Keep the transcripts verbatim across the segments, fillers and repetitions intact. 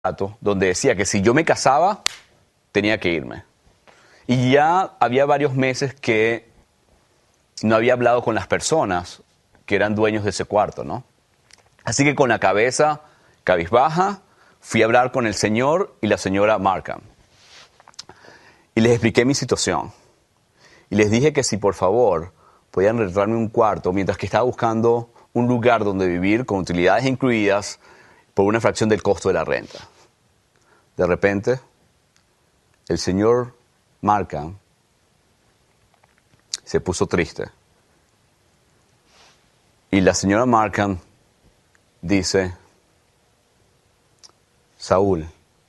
donde decía que si yo me casaba, tenía que irme. Y ya había varios meses que no había hablado con las personas que eran dueños de ese cuarto, ¿no? Así que con la cabeza cabizbaja, fui a hablar con el señor y la señora Markham. Y les expliqué mi situación. Y les dije que si por favor podían rentarme un cuarto mientras que estaba buscando un lugar donde vivir con utilidades incluidas por una fracción del costo de la renta. De repente, el señor Markham se puso triste. Y la señora Markham dice: Saúl,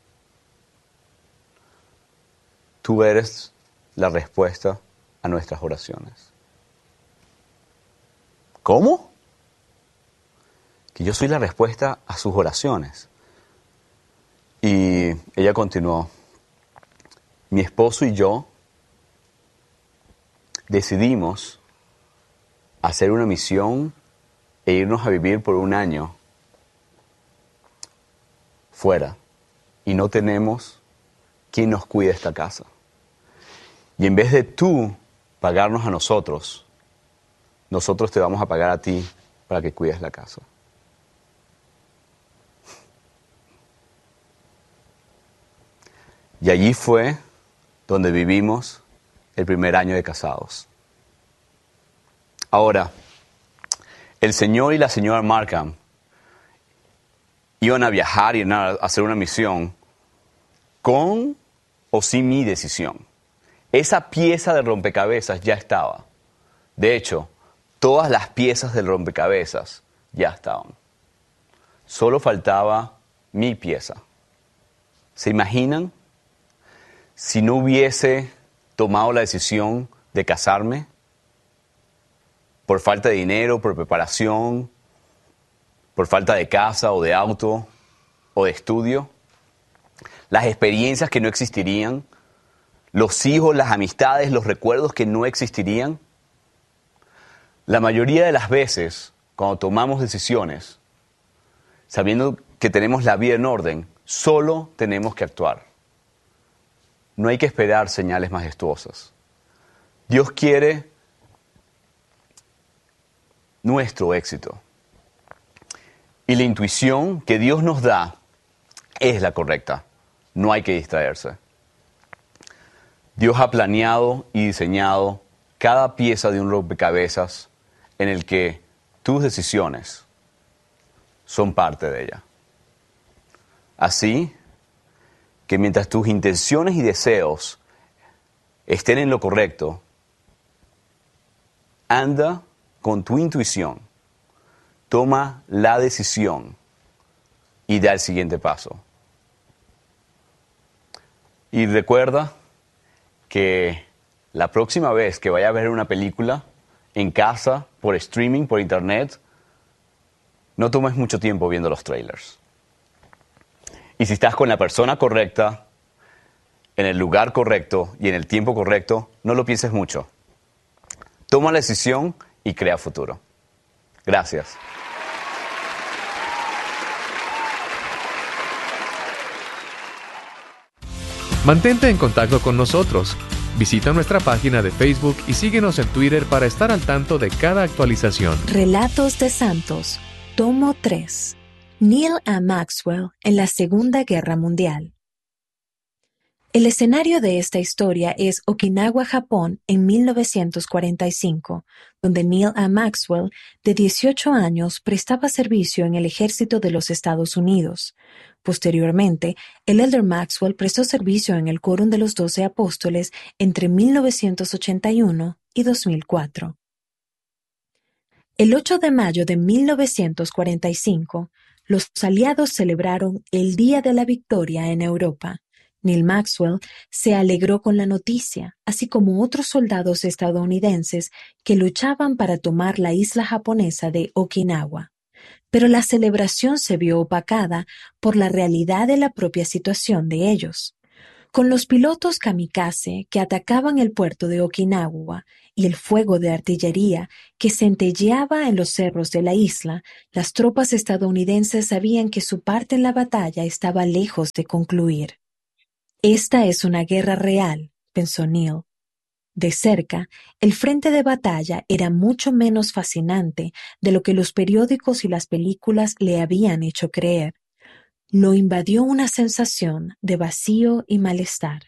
tú eres la respuesta a nuestras oraciones. ¿Cómo? Que yo soy la respuesta a sus oraciones. Y ella continuó: mi esposo y yo decidimos hacer una misión e irnos a vivir por un año fuera. Y no tenemos quien nos cuide esta casa. Y en vez de tú pagarnos a nosotros, nosotros te vamos a pagar a ti para que cuides la casa. Y allí fue donde vivimos el primer año de casados. Ahora, el señor y la señora Markham iban a viajar y iban a hacer una misión con o sin mi decisión. Esa pieza de rompecabezas ya estaba. De hecho, todas las piezas del rompecabezas ya estaban. Solo faltaba mi pieza. ¿Se imaginan? Si no hubiese tomado la decisión de casarme, por falta de dinero, por preparación, por falta de casa o de auto o de estudio, las experiencias que no existirían, los hijos, las amistades, los recuerdos que no existirían. La mayoría de las veces, cuando tomamos decisiones, sabiendo que tenemos la vida en orden, solo tenemos que actuar. No hay que esperar señales majestuosas. Dios quiere nuestro éxito. Y la intuición que Dios nos da es la correcta. No hay que distraerse. Dios ha planeado y diseñado cada pieza de un rompecabezas en el que tus decisiones son parte de ella. Así que mientras tus intenciones y deseos estén en lo correcto, anda con tu intuición, toma la decisión y da el siguiente paso. Y recuerda que la próxima vez que vaya a ver una película en casa, por streaming, por internet, no tomes mucho tiempo viendo los trailers. Y si estás con la persona correcta, en el lugar correcto y en el tiempo correcto, no lo pienses mucho. Toma la decisión y crea futuro. Gracias. Mantente en contacto con nosotros. Visita nuestra página de Facebook y síguenos en Twitter para estar al tanto de cada actualización. Relatos de Santos, tomo tres. Neil A. Maxwell en la Segunda Guerra Mundial. El escenario de esta historia es Okinawa, Japón, en mil novecientos cuarenta y cinco, donde Neil A. Maxwell, de dieciocho años, prestaba servicio en el ejército de los Estados Unidos. Posteriormente, el Elder Maxwell prestó servicio en el Quórum de los Doce Apóstoles entre mil novecientos ochenta y uno y dos mil cuatro. El ocho de mayo de mil novecientos cuarenta y cinco, los aliados celebraron el Día de la Victoria en Europa. Neil Maxwell se alegró con la noticia, así como otros soldados estadounidenses que luchaban para tomar la isla japonesa de Okinawa. Pero la celebración se vio opacada por la realidad de la propia situación de ellos. Con los pilotos kamikaze que atacaban el puerto de Okinawa y el fuego de artillería que centelleaba en los cerros de la isla, las tropas estadounidenses sabían que su parte en la batalla estaba lejos de concluir. Esta es una guerra real, pensó Neil. De cerca, el frente de batalla era mucho menos fascinante de lo que los periódicos y las películas le habían hecho creer. Lo invadió una sensación de vacío y malestar.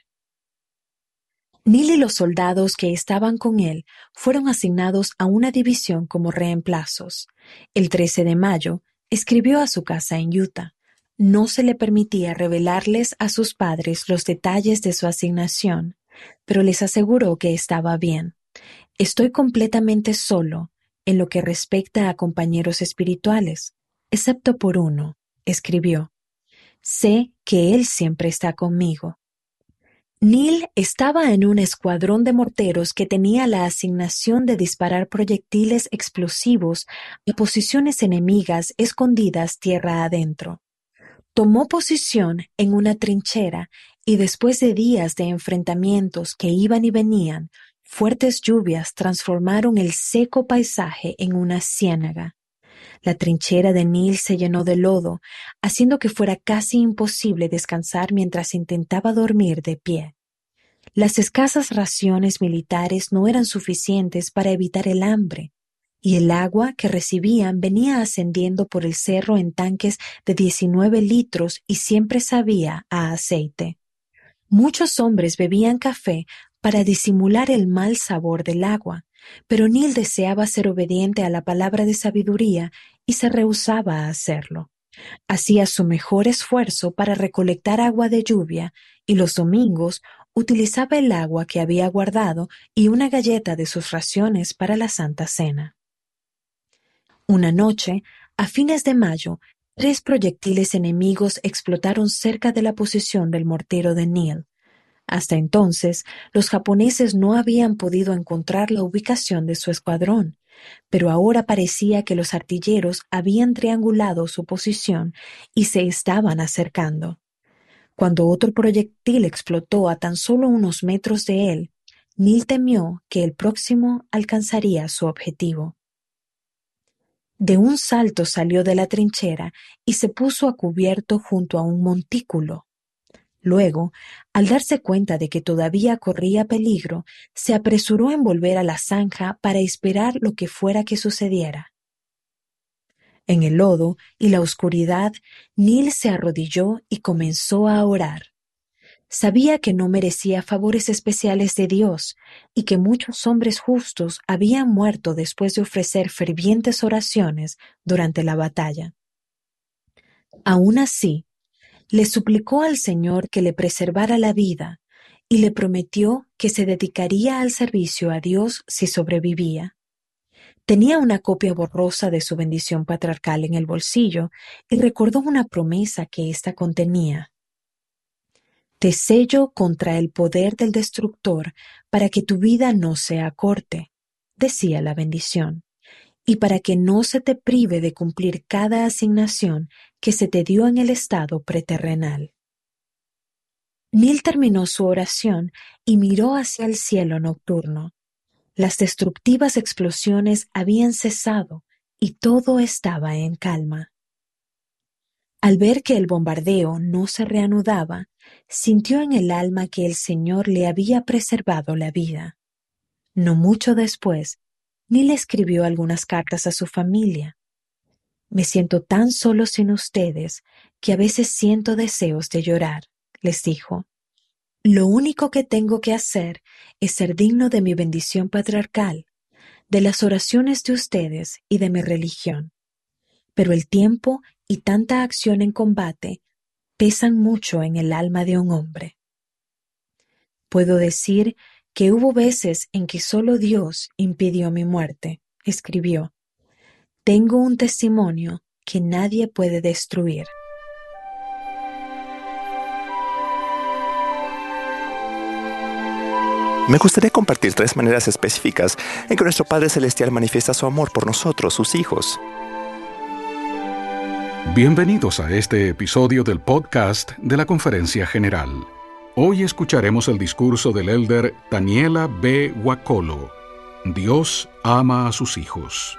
Neil y los soldados que estaban con él fueron asignados a una división como reemplazos. El trece de mayo, escribió a su casa en Utah. No se le permitía revelarles a sus padres los detalles de su asignación, pero les aseguró que estaba bien. Estoy completamente solo en lo que respecta a compañeros espirituales, excepto por uno, escribió. Sé que él siempre está conmigo. Neil estaba en un escuadrón de morteros que tenía la asignación de disparar proyectiles explosivos a posiciones enemigas escondidas tierra adentro. Tomó posición en una trinchera y después de días de enfrentamientos que iban y venían, fuertes lluvias transformaron el seco paisaje en una ciénaga. La trinchera de Neil se llenó de lodo, haciendo que fuera casi imposible descansar mientras intentaba dormir de pie. Las escasas raciones militares no eran suficientes para evitar el hambre, y el agua que recibían venía ascendiendo por el cerro en tanques de diecinueve litros y siempre sabía a aceite. Muchos hombres bebían café para disimular el mal sabor del agua, pero Neil deseaba ser obediente a la palabra de sabiduría y se rehusaba a hacerlo. Hacía su mejor esfuerzo para recolectar agua de lluvia y los domingos utilizaba el agua que había guardado y una galleta de sus raciones para la Santa Cena. Una noche, a fines de mayo, tres proyectiles enemigos explotaron cerca de la posición del mortero de Neil. Hasta entonces, los japoneses no habían podido encontrar la ubicación de su escuadrón, pero ahora parecía que los artilleros habían triangulado su posición y se estaban acercando. Cuando otro proyectil explotó a tan solo unos metros de él, Neil temió que el próximo alcanzaría su objetivo. De un salto salió de la trinchera y se puso a cubierto junto a un montículo. Luego, al darse cuenta de que todavía corría peligro, se apresuró en volver a la zanja para esperar lo que fuera que sucediera. En el lodo y la oscuridad, Neil se arrodilló y comenzó a orar. Sabía que no merecía favores especiales de Dios y que muchos hombres justos habían muerto después de ofrecer fervientes oraciones durante la batalla. Aún así, le suplicó al Señor que le preservara la vida y le prometió que se dedicaría al servicio a Dios si sobrevivía. Tenía una copia borrosa de su bendición patriarcal en el bolsillo y recordó una promesa que ésta contenía. Te sello contra el poder del destructor para que tu vida no sea corte, decía la bendición, y para que no se te prive de cumplir cada asignación que se te dio en el estado preterrenal. Neil terminó su oración y miró hacia el cielo nocturno. Las destructivas explosiones habían cesado y todo estaba en calma. Al ver que el bombardeo no se reanudaba, sintió en el alma que el Señor le había preservado la vida. No mucho después, Neil escribió algunas cartas a su familia. Me siento tan solo sin ustedes que a veces siento deseos de llorar, les dijo. Lo único que tengo que hacer es ser digno de mi bendición patriarcal, de las oraciones de ustedes y de mi religión. Pero el tiempo y tanta acción en combate pesan mucho en el alma de un hombre. Puedo decir que hubo veces en que solo Dios impidió mi muerte, escribió. Tengo un testimonio que nadie puede destruir. Me gustaría compartir tres maneras específicas en que nuestro Padre Celestial manifiesta su amor por nosotros, sus hijos. Bienvenidos a este episodio del podcast de la Conferencia General. Hoy escucharemos el discurso del elder Daniela B. Wakolo. Dios ama a sus hijos.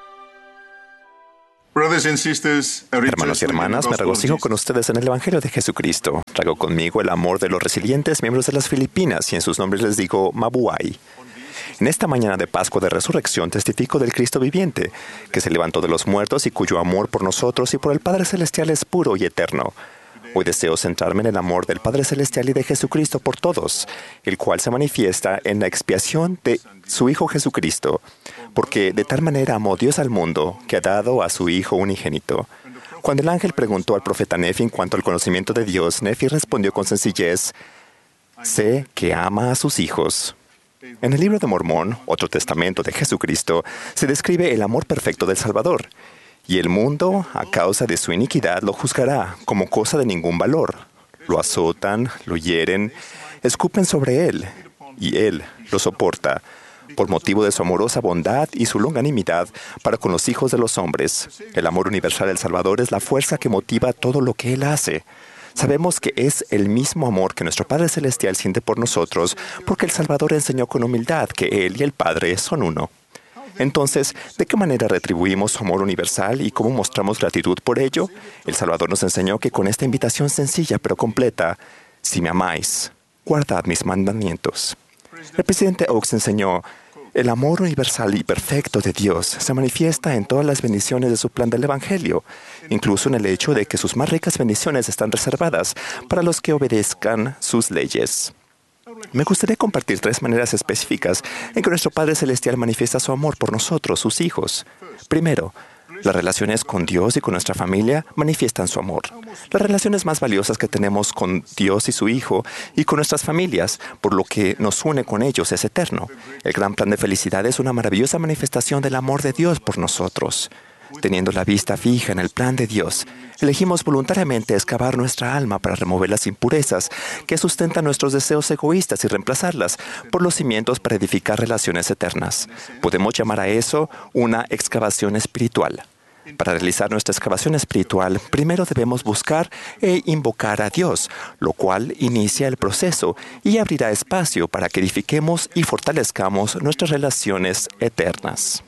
Hermanos y hermanas, me regocijo con ustedes en el Evangelio de Jesucristo. Traigo conmigo el amor de los resilientes miembros de las Filipinas y en sus nombres les digo Mabuhay. En esta mañana de Pascua de Resurrección testifico del Cristo viviente, que se levantó de los muertos y cuyo amor por nosotros y por el Padre Celestial es puro y eterno. Hoy deseo centrarme en el amor del Padre Celestial y de Jesucristo por todos, el cual se manifiesta en la expiación de su Hijo Jesucristo, porque de tal manera amó Dios al mundo que ha dado a su Hijo unigénito. Cuando el ángel preguntó al profeta Nefi en cuanto al conocimiento de Dios, Nefi respondió con sencillez: sé que ama a sus hijos. En el libro de Mormón, otro testamento de Jesucristo, se describe el amor perfecto del Salvador. Y el mundo, a causa de su iniquidad, lo juzgará como cosa de ningún valor. Lo azotan, lo hieren, escupen sobre él, y él lo soporta, por motivo de su amorosa bondad y su longanimidad para con los hijos de los hombres. El amor universal del Salvador es la fuerza que motiva todo lo que él hace. Sabemos que es el mismo amor que nuestro Padre Celestial siente por nosotros, porque el Salvador enseñó con humildad que él y el Padre son uno. Entonces, ¿de qué manera retribuimos su amor universal y cómo mostramos gratitud por ello? El Salvador nos enseñó que con esta invitación sencilla pero completa: si me amáis, guardad mis mandamientos. El presidente Oaks enseñó: el amor universal y perfecto de Dios se manifiesta en todas las bendiciones de su plan del Evangelio, incluso en el hecho de que sus más ricas bendiciones están reservadas para los que obedezcan sus leyes. Me gustaría compartir tres maneras específicas en que nuestro Padre Celestial manifiesta su amor por nosotros, sus hijos. Primero, las relaciones con Dios y con nuestra familia manifiestan su amor. Las relaciones más valiosas que tenemos con Dios y su Hijo y con nuestras familias, por lo que nos une con ellos, es eterno. El gran plan de felicidad es una maravillosa manifestación del amor de Dios por nosotros. Teniendo la vista fija en el plan de Dios, elegimos voluntariamente excavar nuestra alma para remover las impurezas que sustentan nuestros deseos egoístas y reemplazarlas por los cimientos para edificar relaciones eternas. Podemos llamar a eso una excavación espiritual. Para realizar nuestra excavación espiritual, primero debemos buscar e invocar a Dios, lo cual inicia el proceso y abrirá espacio para que edifiquemos y fortalezcamos nuestras relaciones eternas.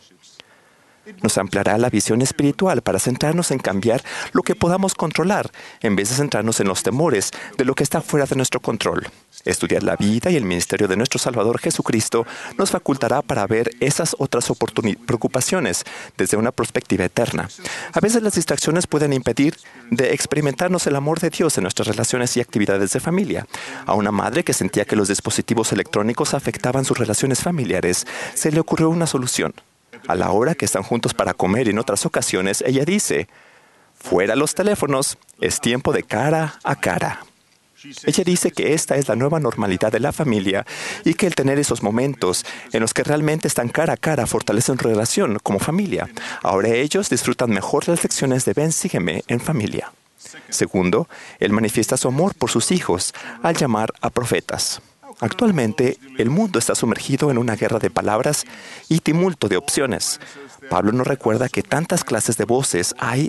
Nos ampliará la visión espiritual para centrarnos en cambiar lo que podamos controlar, en vez de centrarnos en los temores de lo que está fuera de nuestro control. Estudiar la vida y el ministerio de nuestro Salvador Jesucristo nos facultará para ver esas otras preocupaciones desde una perspectiva eterna. A veces las distracciones pueden impedir de experimentarnos el amor de Dios en nuestras relaciones y actividades de familia. A una madre que sentía que los dispositivos electrónicos afectaban sus relaciones familiares, se le ocurrió una solución. A la hora que están juntos para comer y en otras ocasiones, ella dice: fuera los teléfonos, es tiempo de cara a cara. Ella dice que esta es la nueva normalidad de la familia y que el tener esos momentos en los que realmente están cara a cara fortalecen su relación como familia. Ahora ellos disfrutan mejor las lecciones de Ven, sígueme en familia. Segundo, él manifiesta su amor por sus hijos al llamar a profetas. Actualmente, el mundo está sumergido en una guerra de palabras y tumulto de opciones. Pablo nos recuerda que tantas clases de voces hay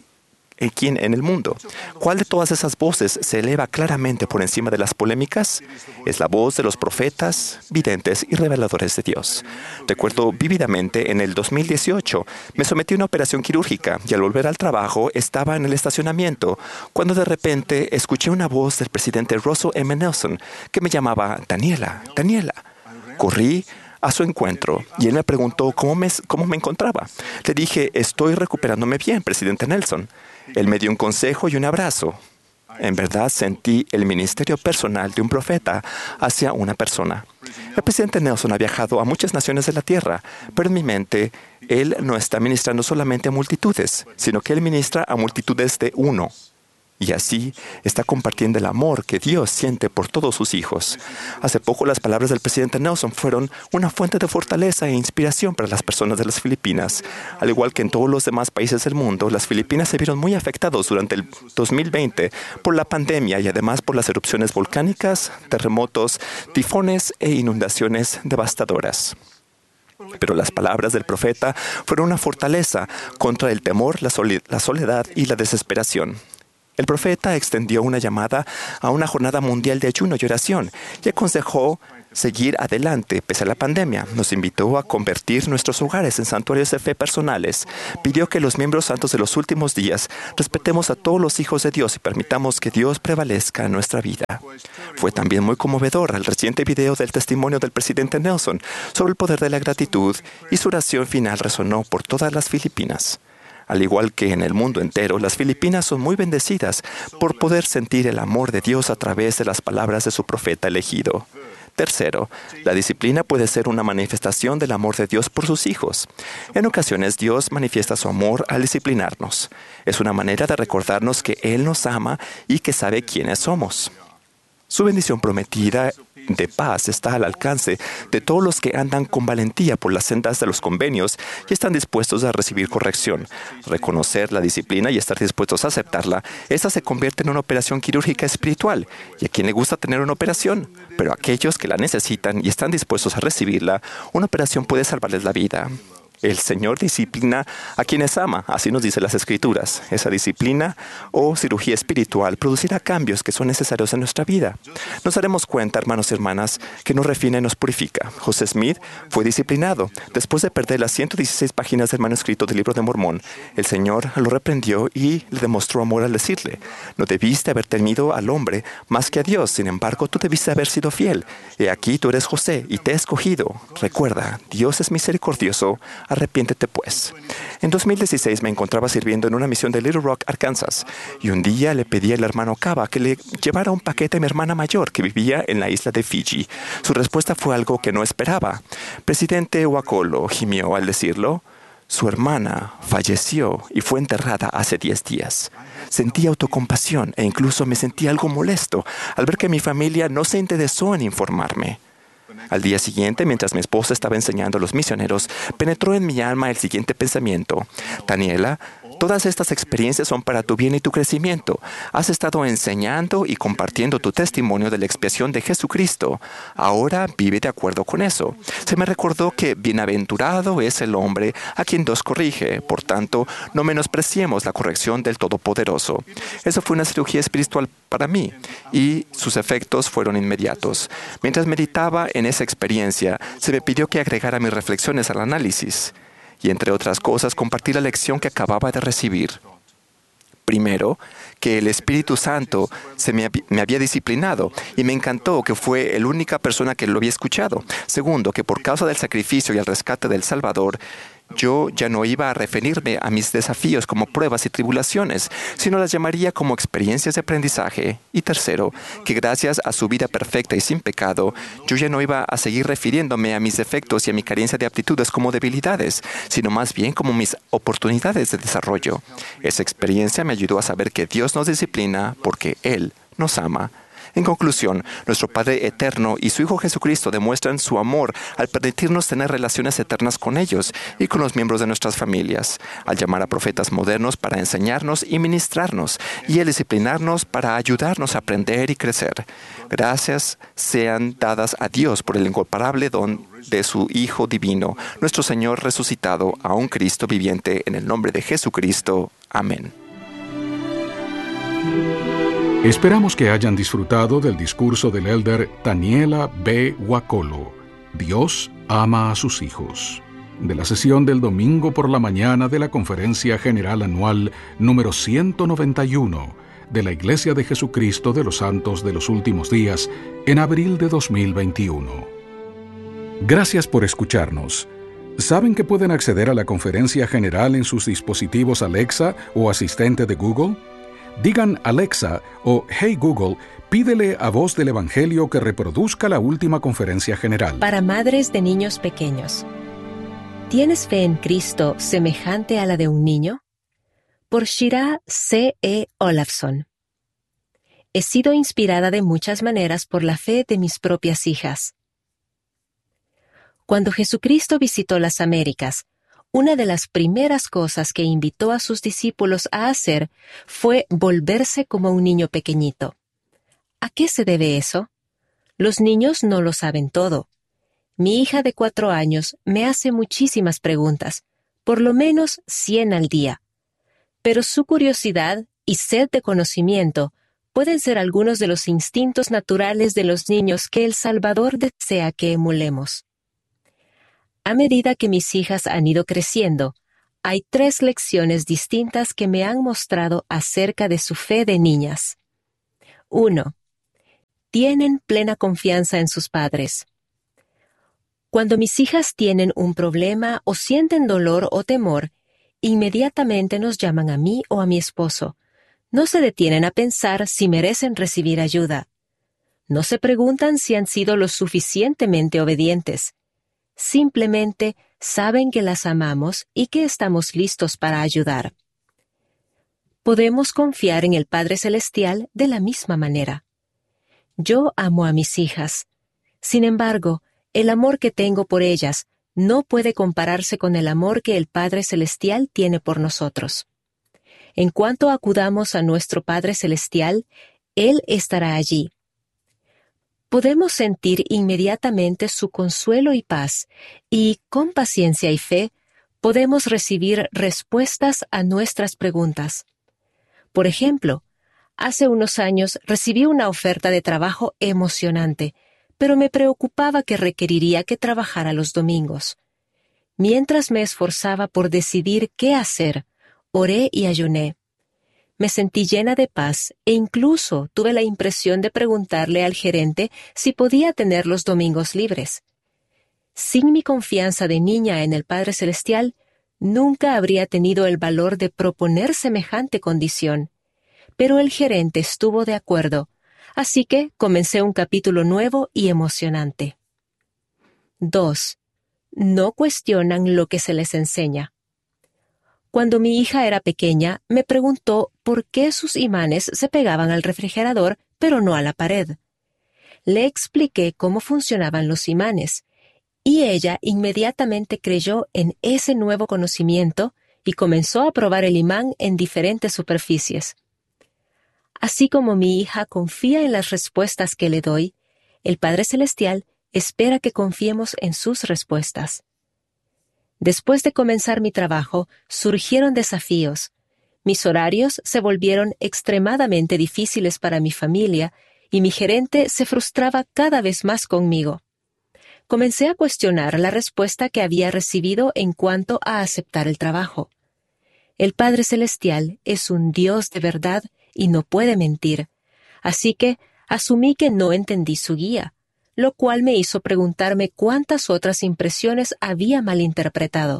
en el mundo. ¿Cuál de todas esas voces se eleva claramente por encima de las polémicas? Es la voz de los profetas, videntes y reveladores de Dios. Recuerdo vívidamente en el dos mil dieciocho, me sometí a una operación quirúrgica y al volver al trabajo estaba en el estacionamiento cuando de repente escuché una voz del presidente Russell M. Nelson que me llamaba: Daniela, Daniela. Corrí a su encuentro y él me preguntó cómo me, cómo me encontraba. Le dije: estoy recuperándome bien, presidente Nelson. Él me dio un consejo y un abrazo. En verdad sentí el ministerio personal de un profeta hacia una persona. El presidente Nelson ha viajado a muchas naciones de la tierra, pero en mi mente, él no está ministrando solamente a multitudes, sino que él ministra a multitudes de uno. Y así está compartiendo el amor que Dios siente por todos sus hijos. Hace poco las palabras del presidente Nelson fueron una fuente de fortaleza e inspiración para las personas de las Filipinas. Al igual que en todos los demás países del mundo, las Filipinas se vieron muy afectados durante el dos mil veinte por la pandemia y además por las erupciones volcánicas, terremotos, tifones e inundaciones devastadoras. Pero las palabras del profeta fueron una fortaleza contra el temor, la soledad y la desesperación. El profeta extendió una llamada a una jornada mundial de ayuno y oración y aconsejó seguir adelante pese a la pandemia. Nos invitó a convertir nuestros hogares en santuarios de fe personales. Pidió que los miembros santos de los últimos días respetemos a todos los hijos de Dios y permitamos que Dios prevalezca en nuestra vida. Fue también muy conmovedor el reciente video del testimonio del presidente Nelson sobre el poder de la gratitud, y su oración final resonó por todas las Filipinas. Al igual que en el mundo entero, las Filipinas son muy bendecidas por poder sentir el amor de Dios a través de las palabras de su profeta elegido. Tercero, la disciplina puede ser una manifestación del amor de Dios por sus hijos. En ocasiones, Dios manifiesta su amor al disciplinarnos. Es una manera de recordarnos que Él nos ama y que sabe quiénes somos. Su bendición prometida de paz está al alcance de todos los que andan con valentía por las sendas de los convenios y están dispuestos a recibir corrección. Reconocer la disciplina y estar dispuestos a aceptarla, esa se convierte en una operación quirúrgica espiritual. ¿Y a quién le gusta tener una operación? Pero a aquellos que la necesitan y están dispuestos a recibirla, una operación puede salvarles la vida. El Señor disciplina a quienes ama, así nos dice las Escrituras. Esa disciplina o cirugía espiritual producirá cambios que son necesarios en nuestra vida. Nos daremos cuenta, hermanos y hermanas, que nos refina y nos purifica. José Smith fue disciplinado. Después de perder las ciento dieciséis páginas del manuscrito del Libro de Mormón, el Señor lo reprendió y le demostró amor al decirle: no debiste haber temido al hombre más que a Dios, sin embargo, tú debiste haber sido fiel. He aquí, tú eres José y te he escogido. Recuerda, Dios es misericordioso. Arrepiéntete pues. En dos mil dieciséis me encontraba sirviendo en una misión de Little Rock, Arkansas, y un día le pedí al hermano Cava que le llevara un paquete a mi hermana mayor que vivía en la isla de Fiji. Su respuesta fue algo que no esperaba. Presidente Wakolo gimió al decirlo: su hermana falleció y fue enterrada hace diez días. Sentí autocompasión e incluso me sentí algo molesto al ver que mi familia no se interesó en informarme. Al día siguiente, mientras mi esposa estaba enseñando a los misioneros, penetró en mi alma el siguiente pensamiento: Daniela, todas estas experiencias son para tu bien y tu crecimiento. Has estado enseñando y compartiendo tu testimonio de la expiación de Jesucristo. Ahora vive de acuerdo con eso. Se me recordó que bienaventurado es el hombre a quien Dios corrige. Por tanto, no menospreciemos la corrección del Todopoderoso. Eso fue una cirugía espiritual para mí y sus efectos fueron inmediatos. Mientras meditaba en esa experiencia, se me pidió que agregara mis reflexiones al análisis y, entre otras cosas, compartí la lección que acababa de recibir. Primero, que el Espíritu Santo se me, me había disciplinado y me encantó que fue la única persona que lo había escuchado. Segundo, que por causa del sacrificio y el rescate del Salvador, yo ya no iba a referirme a mis desafíos como pruebas y tribulaciones, sino las llamaría como experiencias de aprendizaje. Y tercero, que gracias a su vida perfecta y sin pecado, yo ya no iba a seguir refiriéndome a mis defectos y a mi carencia de aptitudes como debilidades, sino más bien como mis oportunidades de desarrollo. Esa experiencia me ayudó a saber que Dios nos disciplina porque Él nos ama. En conclusión, nuestro Padre Eterno y su Hijo Jesucristo demuestran su amor al permitirnos tener relaciones eternas con ellos y con los miembros de nuestras familias, al llamar a profetas modernos para enseñarnos y ministrarnos, y al disciplinarnos para ayudarnos a aprender y crecer. Gracias sean dadas a Dios por el incomparable don de su Hijo Divino, nuestro Señor resucitado, a un Cristo viviente, en el nombre de Jesucristo. Amén. Esperamos que hayan disfrutado del discurso del elder Daniela B. Wakolo. Dios ama a sus hijos. De la sesión del domingo por la mañana de la Conferencia General Anual número ciento noventa y uno de la Iglesia de Jesucristo de los Santos de los Últimos Días en abril de dos mil veintiuno. Gracias por escucharnos. ¿Saben que pueden acceder a la Conferencia General en sus dispositivos Alexa o asistente de Google? Digan Alexa o Hey Google, pídele a Voz del Evangelio que reproduzca la última conferencia general. Para madres de niños pequeños. ¿Tienes fe en Cristo semejante a la de un niño? Por Shira C E Olafson. He sido inspirada de muchas maneras por la fe de mis propias hijas. Cuando Jesucristo visitó las Américas, una de las primeras cosas que invitó a sus discípulos a hacer fue volverse como un niño pequeñito. ¿A qué se debe eso? Los niños no lo saben todo. Mi hija de cuatro años me hace muchísimas preguntas, por lo menos cien al día. Pero su curiosidad y sed de conocimiento pueden ser algunos de los instintos naturales de los niños que el Salvador desea que emulemos. A medida que mis hijas han ido creciendo, hay tres lecciones distintas que me han mostrado acerca de su fe de niñas. uno. Tienen plena confianza en sus padres. Cuando mis hijas tienen un problema o sienten dolor o temor, inmediatamente nos llaman a mí o a mi esposo. No se detienen a pensar si merecen recibir ayuda. No se preguntan si han sido lo suficientemente obedientes. Simplemente saben que las amamos y que estamos listos para ayudar. Podemos confiar en el Padre Celestial de la misma manera. Yo amo a mis hijas. Sin embargo, el amor que tengo por ellas no puede compararse con el amor que el Padre Celestial tiene por nosotros. En cuanto acudamos a nuestro Padre Celestial, Él estará allí. Podemos sentir inmediatamente su consuelo y paz, y, con paciencia y fe, podemos recibir respuestas a nuestras preguntas. Por ejemplo, hace unos años recibí una oferta de trabajo emocionante, pero me preocupaba que requeriría que trabajara los domingos. Mientras me esforzaba por decidir qué hacer, oré y ayuné. Me sentí llena de paz e incluso tuve la impresión de preguntarle al gerente si podía tener los domingos libres. Sin mi confianza de niña en el Padre Celestial, nunca habría tenido el valor de proponer semejante condición. Pero el gerente estuvo de acuerdo, así que comencé un capítulo nuevo y emocionante. dos. No cuestionan lo que se les enseña. Cuando mi hija era pequeña, me preguntó por qué sus imanes se pegaban al refrigerador, pero no a la pared. Le expliqué cómo funcionaban los imanes, y ella inmediatamente creyó en ese nuevo conocimiento y comenzó a probar el imán en diferentes superficies. Así como mi hija confía en las respuestas que le doy, el Padre Celestial espera que confiemos en sus respuestas. Después de comenzar mi trabajo, surgieron desafíos. Mis horarios se volvieron extremadamente difíciles para mi familia y mi gerente se frustraba cada vez más conmigo. Comencé a cuestionar la respuesta que había recibido en cuanto a aceptar el trabajo. El Padre Celestial es un Dios de verdad y no puede mentir, así que asumí que no entendí su guía, lo cual me hizo preguntarme cuántas otras impresiones había malinterpretado.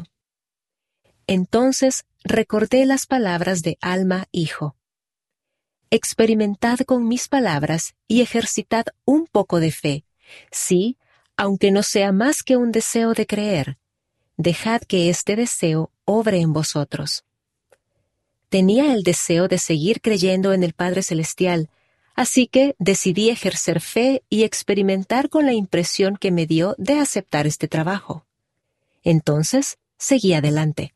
Entonces recordé las palabras de Alma Hijo. Experimentad con mis palabras y ejercitad un poco de fe. Sí, aunque no sea más que un deseo de creer. Dejad que este deseo obre en vosotros. Tenía el deseo de seguir creyendo en el Padre Celestial, así que decidí ejercer fe y experimentar con la impresión que me dio de aceptar este trabajo. Entonces, seguí adelante.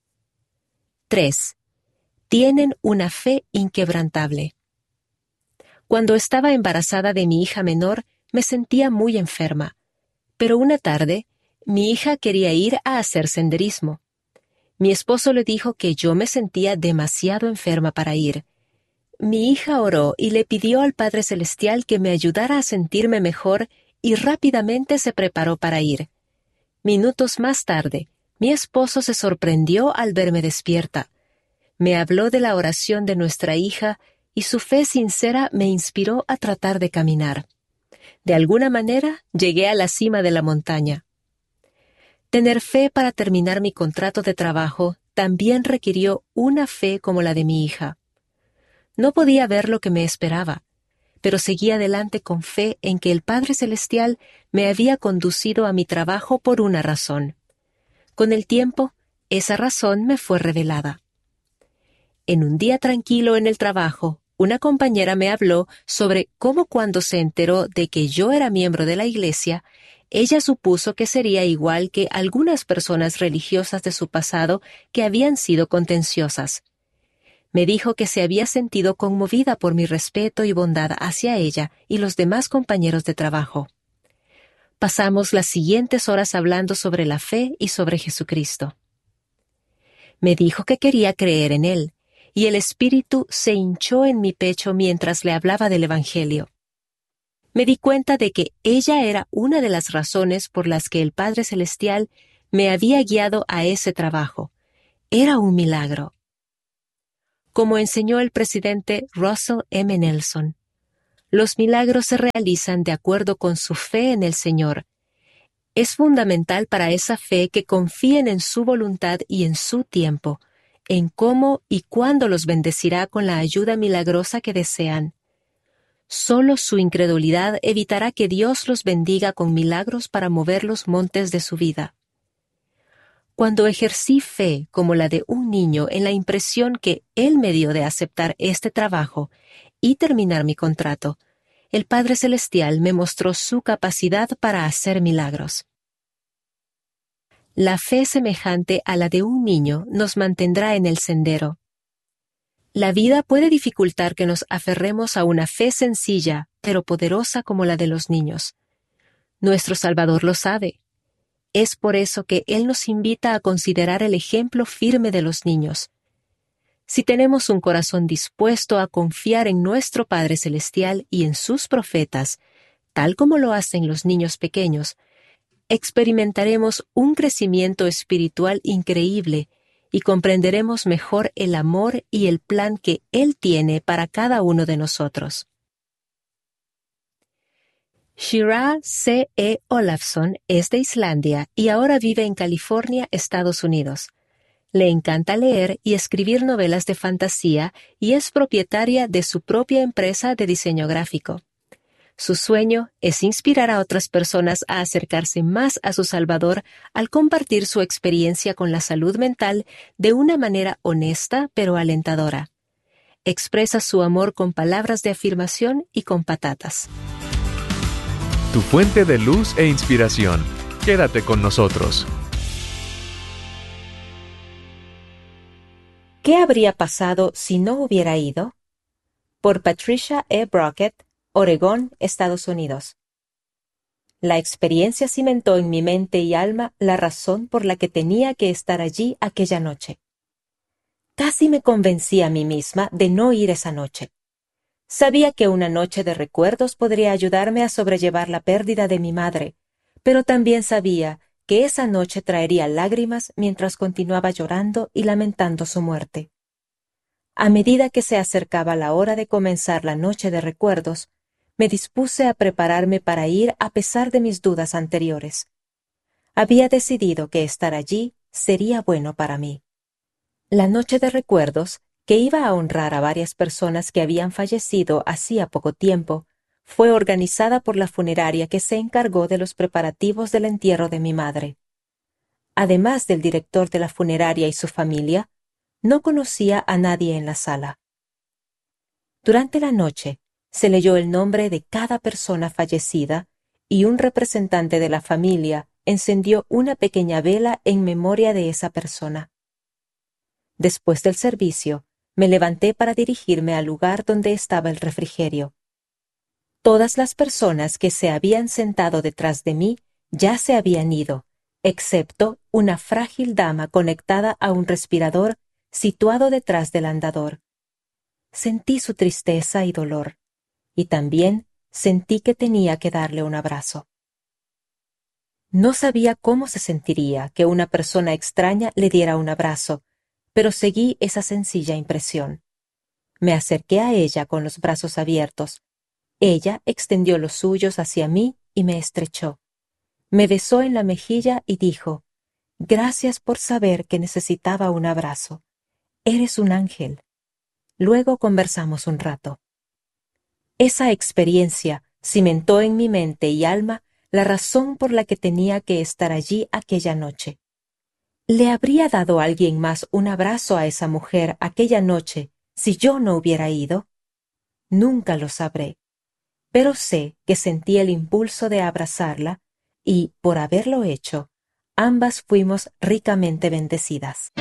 tres. Tienen una fe inquebrantable. Cuando estaba embarazada de mi hija menor, me sentía muy enferma, pero una tarde, mi hija quería ir a hacer senderismo. Mi esposo le dijo que yo me sentía demasiado enferma para ir. Mi hija oró y le pidió al Padre Celestial que me ayudara a sentirme mejor y rápidamente se preparó para ir. Minutos más tarde, mi esposo se sorprendió al verme despierta. Me habló de la oración de nuestra hija y su fe sincera me inspiró a tratar de caminar. De alguna manera, llegué a la cima de la montaña. Tener fe para terminar mi contrato de trabajo también requirió una fe como la de mi hija. No podía ver lo que me esperaba, pero seguí adelante con fe en que el Padre Celestial me había conducido a mi trabajo por una razón. Con el tiempo, esa razón me fue revelada. En un día tranquilo en el trabajo, una compañera me habló sobre cómo cuando se enteró de que yo era miembro de la iglesia, ella supuso que sería igual que algunas personas religiosas de su pasado que habían sido contenciosas. Me dijo que se había sentido conmovida por mi respeto y bondad hacia ella y los demás compañeros de trabajo. Pasamos las siguientes horas hablando sobre la fe y sobre Jesucristo. Me dijo que quería creer en Él, y el espíritu se hinchó en mi pecho mientras le hablaba del Evangelio. Me di cuenta de que ella era una de las razones por las que el Padre Celestial me había guiado a ese trabajo. Era un milagro. Como enseñó el presidente Russell M. Nelson, los milagros se realizan de acuerdo con su fe en el Señor. Es fundamental para esa fe que confíen en su voluntad y en su tiempo, en cómo y cuándo los bendecirá con la ayuda milagrosa que desean. Solo su incredulidad evitará que Dios los bendiga con milagros para mover los montes de su vida. Cuando ejercí fe como la de un niño en la impresión que Él me dio de aceptar este trabajo y terminar mi contrato, el Padre Celestial me mostró su capacidad para hacer milagros. La fe semejante a la de un niño nos mantendrá en el sendero. La vida puede dificultar que nos aferremos a una fe sencilla, pero poderosa como la de los niños. Nuestro Salvador lo sabe. Es por eso que Él nos invita a considerar el ejemplo firme de los niños. Si tenemos un corazón dispuesto a confiar en nuestro Padre Celestial y en sus profetas, tal como lo hacen los niños pequeños, experimentaremos un crecimiento espiritual increíble y comprenderemos mejor el amor y el plan que Él tiene para cada uno de nosotros. Shira C E Olafsson es de Islandia y ahora vive en California, Estados Unidos. Le encanta leer y escribir novelas de fantasía y es propietaria de su propia empresa de diseño gráfico. Su sueño es inspirar a otras personas a acercarse más a su Salvador al compartir su experiencia con la salud mental de una manera honesta pero alentadora. Expresa su amor con palabras de afirmación y con patatas. Tu fuente de luz e inspiración. Quédate con nosotros. ¿Qué habría pasado si no hubiera ido? Por Patricia E. Brockett, Oregón, Estados Unidos. La experiencia cimentó en mi mente y alma la razón por la que tenía que estar allí aquella noche. Casi me convencí a mí misma de no ir esa noche. Sabía que una noche de recuerdos podría ayudarme a sobrellevar la pérdida de mi madre, pero también sabía que esa noche traería lágrimas mientras continuaba llorando y lamentando su muerte. A medida que se acercaba la hora de comenzar la noche de recuerdos, me dispuse a prepararme para ir a pesar de mis dudas anteriores. Había decidido que estar allí sería bueno para mí. La noche de recuerdos, que iba a honrar a varias personas que habían fallecido hacía poco tiempo, fue organizada por la funeraria que se encargó de los preparativos del entierro de mi madre. Además del director de la funeraria y su familia, no conocía a nadie en la sala. Durante la noche, se leyó el nombre de cada persona fallecida y un representante de la familia encendió una pequeña vela en memoria de esa persona. Después del servicio, me levanté para dirigirme al lugar donde estaba el refrigerio. Todas las personas que se habían sentado detrás de mí ya se habían ido, excepto una frágil dama conectada a un respirador situado detrás del andador. Sentí su tristeza y dolor, y también sentí que tenía que darle un abrazo. No sabía cómo se sentiría que una persona extraña le diera un abrazo, pero seguí esa sencilla impresión. Me acerqué a ella con los brazos abiertos. Ella extendió los suyos hacia mí y me estrechó. Me besó en la mejilla y dijo: «Gracias por saber que necesitaba un abrazo. Eres un ángel». Luego conversamos un rato. Esa experiencia cimentó en mi mente y alma la razón por la que tenía que estar allí aquella noche. ¿Le habría dado a alguien más un abrazo a esa mujer aquella noche si yo no hubiera ido? Nunca lo sabré, pero sé que sentí el impulso de abrazarla y, por haberlo hecho, ambas fuimos ricamente bendecidas.